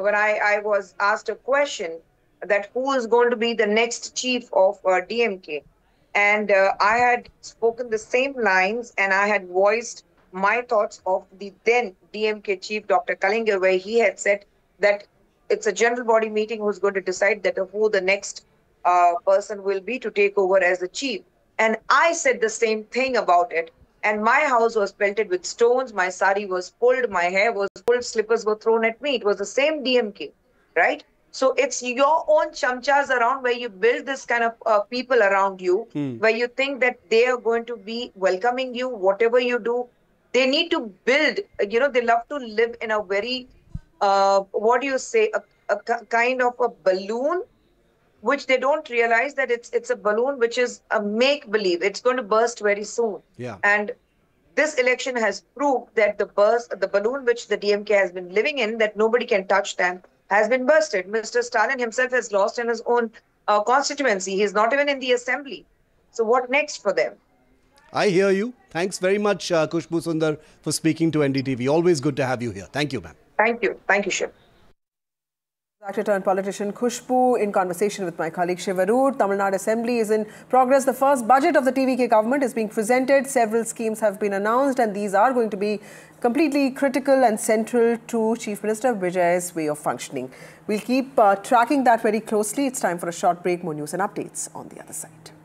when I was asked a question that who is going to be the next chief of DMK. And I had spoken the same lines and I had voiced my thoughts of the then DMK chief, Dr. Kalinga, where he had said that it's a general body meeting who's going to decide that who the next person will be to take over as the chief. And I said the same thing about it. And my house was pelted with stones. My sari was pulled. My hair was pulled. Slippers were thrown at me. It was the same DMK, right? So it's your own chamchas around where you build this kind of people around you, where you think that they are going to be welcoming you, whatever you do. They need to build, they love to live in a very, what do you say, a kind of a balloon, which they don't realize that it's a balloon which is a make-believe. It's going to burst very soon. Yeah. And this election has proved that the balloon which the DMK has been living in, that nobody can touch them, has been bursted. Mr. Stalin himself has lost in his own constituency. He's not even in the assembly. So what next for them? I hear you. Thanks very much, Khushbu Sundar, for speaking to NDTV. Always good to have you here. Thank you, ma'am. Thank you. Thank you, Shiv. Actor turned politician Khushbu in conversation with my colleague Shiv Aroor. Tamil Nadu Assembly is in progress. The first budget of the TVK government is being presented. Several schemes have been announced and these are going to be completely critical and central to Chief Minister Vijay's way of functioning. We'll keep tracking that very closely. It's time for a short break. More news and updates on the other side.